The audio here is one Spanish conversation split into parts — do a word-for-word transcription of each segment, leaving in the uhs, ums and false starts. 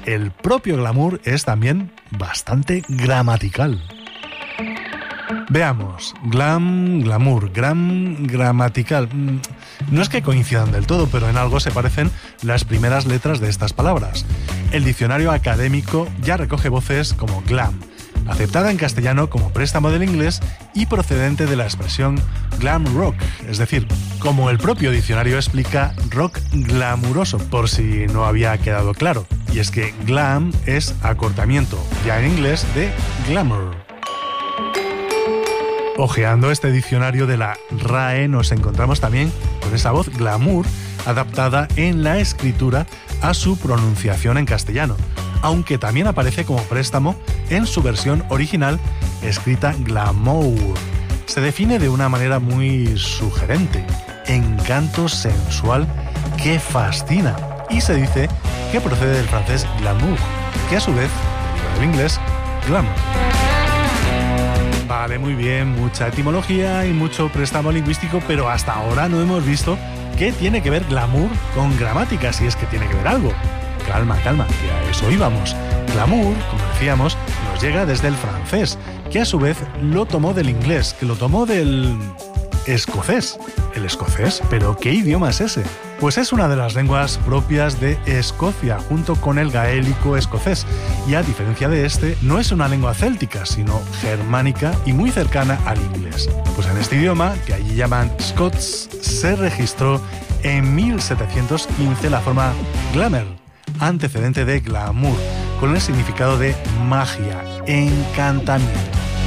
el propio glamour es también bastante gramatical. Veamos, glam, glamour, gram, gramatical. No es que coincidan del todo, pero en algo se parecen las primeras letras de estas palabras. El diccionario académico ya recoge voces como glam, aceptada en castellano como préstamo del inglés y procedente de la expresión glam rock, es decir, como el propio diccionario explica, rock glamuroso, por si no había quedado claro. Y es que glam es acortamiento, ya en inglés, de glamour. Ojeando este diccionario de la R A E nos encontramos también con esa voz glamour adaptada en la escritura a su pronunciación en castellano, aunque también aparece como préstamo en su versión original escrita glamour. Se define de una manera muy sugerente, encanto sensual que fascina, y se dice que procede del francés glamour, que a su vez deriva del inglés glamour. Vale, muy bien, mucha etimología y mucho préstamo lingüístico, pero hasta ahora no hemos visto qué tiene que ver glamour con gramática, si es que tiene que ver algo. Calma, calma, que a eso íbamos. Glamour, como decíamos, nos llega desde el francés, que a su vez lo tomó del inglés, que lo tomó del escocés. ¿El escocés? ¿Pero qué idioma es ese? Pues es una de las lenguas propias de Escocia, junto con el gaélico escocés, y a diferencia de este, no es una lengua céltica, sino germánica y muy cercana al inglés. Pues en este idioma, que allí llaman Scots, se registró en mil setecientos quince la forma glamour, antecedente de glamour, con el significado de magia, encantamiento.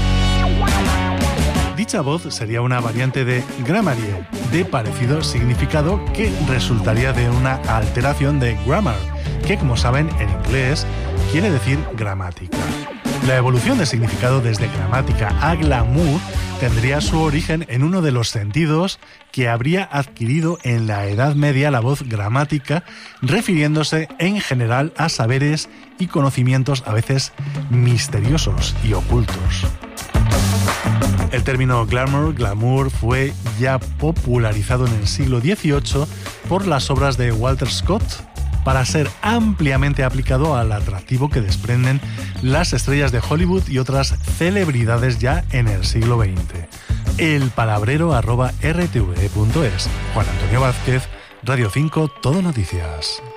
Dicha voz sería una variante de grammarier, de parecido significado que resultaría de una alteración de grammar, que como saben en inglés quiere decir gramática. La evolución de significado desde gramática a glamour tendría su origen en uno de los sentidos que habría adquirido en la Edad Media la voz gramática, refiriéndose en general a saberes y conocimientos a veces misteriosos y ocultos. El término glamour, glamour, fue ya popularizado en el siglo dieciocho por las obras de Walter Scott para ser ampliamente aplicado al atractivo que desprenden las estrellas de Hollywood y otras celebridades ya en el siglo veinte. El palabrero arroba r t v punto es. Juan Antonio Vázquez, Radio cinco, Todo Noticias.